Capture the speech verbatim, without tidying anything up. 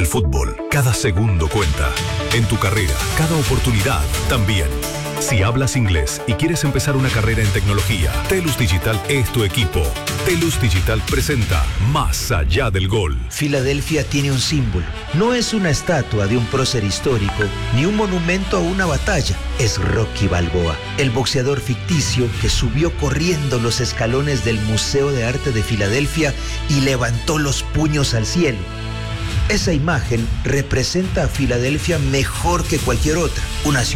el fútbol, cada segundo cuenta. En tu carrera, cada oportunidad también. Si hablas inglés y quieres empezar una carrera en tecnología, Telus Digital es tu equipo. Telus Digital presenta Más allá del gol. Filadelfia tiene un símbolo. No es una estatua de un prócer histórico, ni un monumento a una batalla. Es Rocky Balboa, el boxeador ficticio que subió corriendo los escalones del Museo de Arte de Filadelfia y levantó los puños al cielo. Esa imagen representa a Filadelfia mejor que cualquier otra. Una ciudad